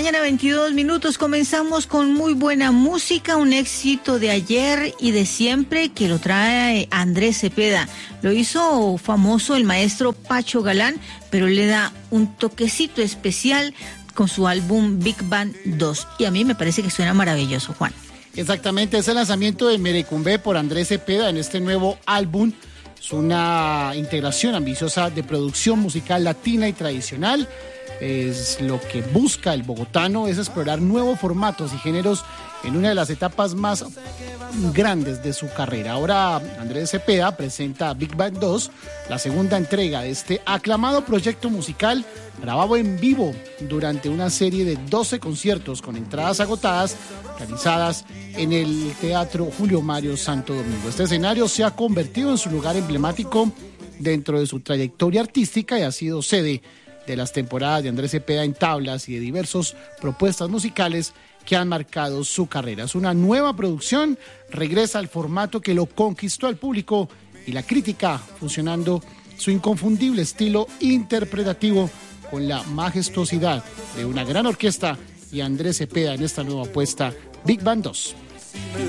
mañana, 22 minutos. Comenzamos con muy buena música, un éxito de ayer y de siempre que lo trae Andrés Cepeda. Lo hizo famoso el maestro Pacho Galán, pero le da un toquecito especial con su álbum Big Band 2. Y a mí me parece que suena maravilloso, Juan. Exactamente, es el lanzamiento de Merecumbe por Andrés Cepeda en este nuevo álbum. Es una integración ambiciosa de producción musical latina y tradicional. Es lo que busca el bogotano, es explorar nuevos formatos y géneros en una de las etapas más grandes de su carrera. Ahora Andrés Cepeda presenta Big Band 2, la segunda entrega de este aclamado proyecto musical grabado en vivo durante una serie de 12 conciertos con entradas agotadas realizadas en el Teatro Julio Mario Santo Domingo. Este escenario se ha convertido en su lugar emblemático dentro de su trayectoria artística y ha sido sede de las temporadas de Andrés Cepeda en tablas y de diversas propuestas musicales que han marcado su carrera. Es una nueva producción, regresa al formato que lo conquistó al público y la crítica, fusionando su inconfundible estilo interpretativo con la majestuosidad de una gran orquesta y Andrés Cepeda en esta nueva apuesta Big Band 2.